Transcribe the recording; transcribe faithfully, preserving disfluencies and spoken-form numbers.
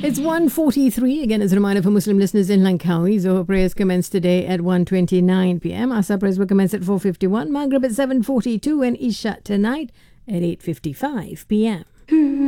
It's one forty-three. Again, as a reminder for Muslim listeners in Langkawi, Zohar prayers commence today at one twenty-nine p.m. Asr prayers will commence at four fifty-one. Maghrib at seven forty-two and Isha tonight at eight fifty-five p.m.